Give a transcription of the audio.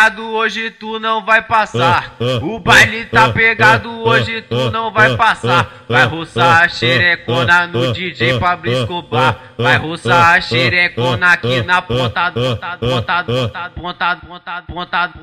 Hoje tu não vai passar. O baile tá pegado, hoje tu não vai passar. Vai roçar a xerecona no DJ Pablo Escobar. Vai roçar a xerecona aqui na ponta, ponta, ponta, ponta, ponta, ponta, ponta.